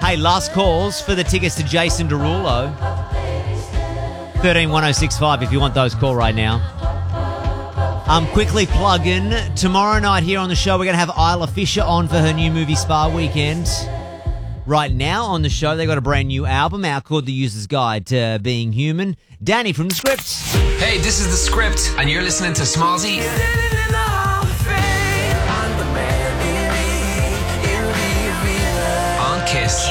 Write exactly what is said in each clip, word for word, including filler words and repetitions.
Hey, last calls for the tickets to Jason Derulo. one three one oh six five if you want those, call right now. Um, quickly plug in. Tomorrow night here on the show, we're going to have Isla Fisher on for her new movie Spa Weekend. Right now on the show, they got a brand new album out called The User's Guide to Being Human. Danny from The Script. Hey, this is The Script, and you're listening to Smallzy on Kiss.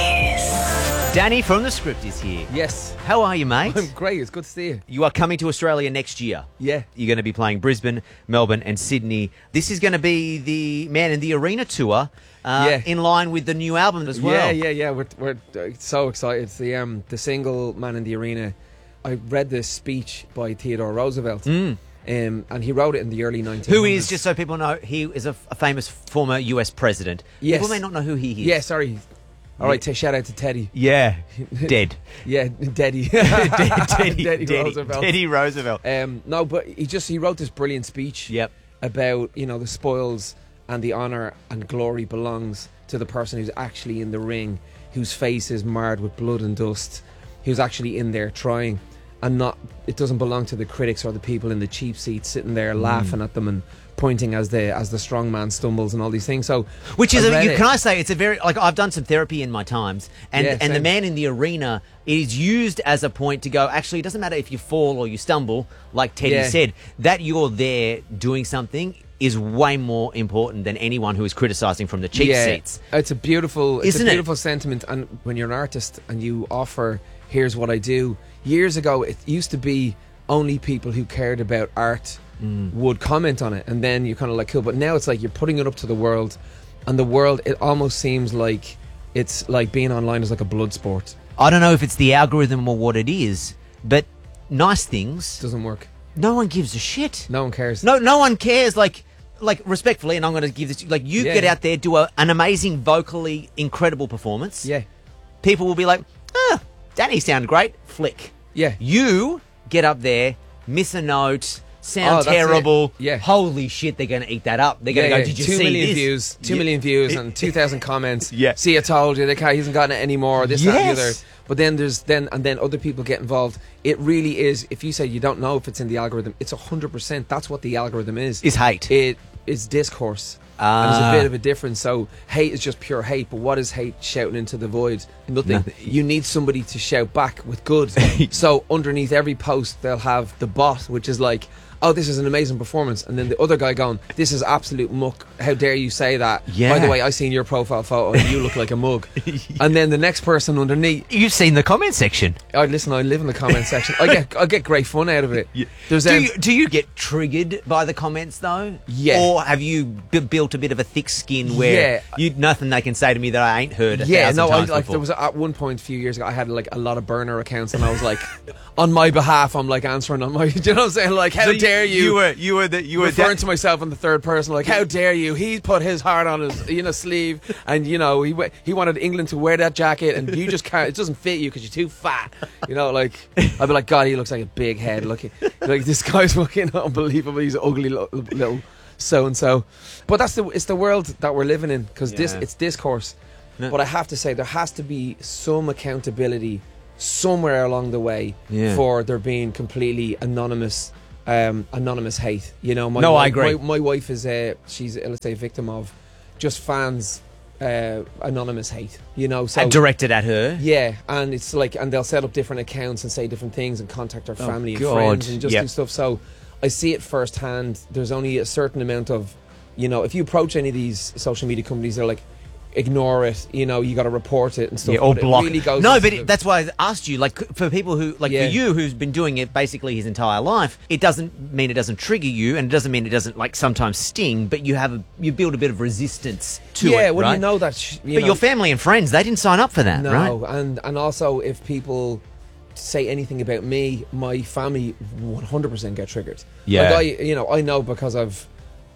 Danny from The Script is here. Yes. How are you, mate? I'm great. It's good to see you. You are coming to Australia next year. Yeah. You're going to be playing Brisbane, Melbourne and Sydney. This is going to be the Man in the Arena tour uh, Yeah. in line with the new album as well. Yeah, yeah, yeah. We're, we're uh, so excited. The um the single Man in the Arena. I read this speech by Theodore Roosevelt. Mm. Um, and he wrote it in the early nineteen hundreds. Who is, just so people know, he is a, a famous former U S president. Yes. People may not know who he is. Yeah, sorry. All right, t- shout out to Teddy. Yeah. Dead. Yeah, Teddy. Teddy, Teddy Teddy Roosevelt. Teddy Roosevelt. Um, no, but he just he wrote this brilliant speech. Yep. About, you know, the spoils and the honour and glory belongs to the person who's actually in the ring, whose face is marred with blood and dust, who's actually in there trying, and not it doesn't belong to the critics or the people in the cheap seats sitting there mm. laughing at them and pointing as the as the strong man stumbles and all these things. So, which is, a, you, it. can I say, it's a very, like, I've done some therapy in my times, and Yeah, and the same. Man in the Arena is used as a point to go, actually, it doesn't matter if you fall or you stumble, like Teddy Yeah. said, that you're there doing something is way more important than anyone who is criticising from the cheap yeah, seats. It's a beautiful, it's Isn't a it? beautiful sentiment. And when you're an artist and you offer, here's what I do. Years ago, it used to be only people who cared about art mm. would comment on it, and then you're kind of like, cool. But now it's like you're putting it up to the world, and the world, it almost seems like it's like being online is like a blood sport. I don't know if it's the algorithm or what it is, but nice things, Doesn't work. no one gives a shit. No one cares. No, no one cares. Like, like respectfully, and I'm going to give this. Like, you Yeah. get out there, do a, an amazing, vocally incredible performance. Yeah. People will be like, ah, Danny sounded great. Flick. Yeah. You get up there, miss a note, sound Oh, that's terrible. it. Yeah. Holy shit, they're going to eat that up. They're going to Yeah, go, yeah. did you two see million this? views, two Yeah. million views, and two thousand comments. Yeah. See, I told you, they can't, he hasn't gotten it anymore. This, that, and the Yes. other. But then there's then and then other people get involved. It really is. If you say you don't know if it's in the algorithm, it's a hundred percent. That's what the algorithm is. Is hate. It is discourse. Ah. And there's a bit of a difference. So hate is just pure hate, but what is hate shouting into the void? Nothing. Nothing. You need somebody to shout back with good. So underneath every post, they'll have the bot, which is like, oh, this is an amazing performance. And then the other guy going, this is absolute muck. How dare you say that? Yeah. By the way, I seen your profile photo and you look like a mug. And then the next person underneath, You've seen the comment section. oh, listen, I live in the comment section. I get I get great fun out of it. Yeah. There's Do um, you, do you get triggered by the comments though? Yeah. Or have you b- built a bit of a thick skin where Yeah. you nothing they can say to me that I ain't heard a yeah, thousand no, I, times like before? there was a, at one point a few years ago, I had like a lot of burner accounts, and I was like, on my behalf, I'm like answering on my, do you know what I'm saying? Like, how So dare you? You were you were the you were referring da- to myself in the third person, like, how dare you? He put his heart on his, you know, sleeve, and you know, he wa- he wanted England to wear that jacket, and you just can't. It doesn't fit you because you're too fat. You know, like I'd be like, God, he looks like a big head. Look, like this guy's fucking unbelievable. He's an ugly little, little so and so. But that's the it's the world that we're living in, because this Yeah. it's discourse. No. But I have to say, there has to be some accountability somewhere along the way Yeah. for there being completely anonymous um, anonymous hate. You know, my No, I wife, agree. My, my wife is a she's a, let's say a victim of just fans uh, anonymous hate. You know, so and directed at her. yeah, and it's like, and they'll set up different accounts and say different things and contact our Oh, family and God. friends and just Yep. do stuff. So I see it firsthand. There's only a certain amount of, you know, if you approach any of these social media companies, they're like, ignore it. You know, you got to report it and stuff. Yeah, or but block. It really goes no, into but the- it, that's why I asked you. Like, for people who, like, Yeah. for you, who's been doing it basically his entire life, it doesn't mean it doesn't trigger you, and it doesn't mean it doesn't, like, sometimes sting. But you have a, you build a bit of resistance to yeah, it, well, right? you know that. Sh- you but know, your family and friends, they didn't sign up for that, no, right? and and also if people say anything about me, my family one hundred percent get triggered. Yeah. Like I, you know, I know because I've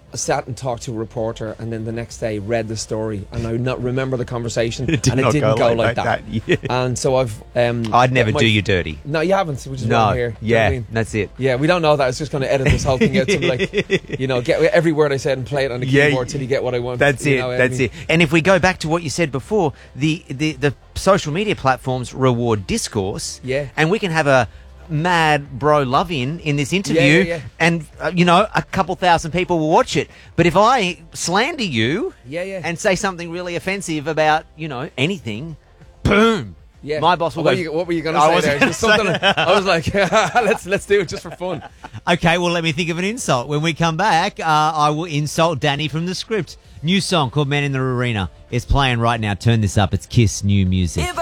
sat and talked to a reporter, and then the next day read the story, and I would not remember the conversation, It did and it not didn't go go, like like that, that. yeah. And so I've, um, I'd never my- do you dirty. No, you haven't, which is No, why I'm here. You know what yeah, I mean? that's it. Yeah, we don't know that. It's just going to edit this whole thing out to be like, you know, get every word I said and play it on the Yeah, keyboard till you get what I want. That's you it. know what I That's mean? it. And if we go back to what you said before, the, the, the social media platforms reward discourse. Yeah. And we can have a mad bro love in in this interview, Yeah, yeah, yeah. and uh, you know, a couple thousand people will watch it. But if I slander you, Yeah, yeah. and say something really offensive about, you know, anything, boom. Yeah. My boss will what go. Were you, what were you going to I say was there? gonna Just something. say- I was like, let's let's do it just for fun. Okay, well, let me think of an insult. When we come back, uh, I will insult Danny from the script. New song called Man in the Arena is playing right now. Turn this up. It's Kiss new music.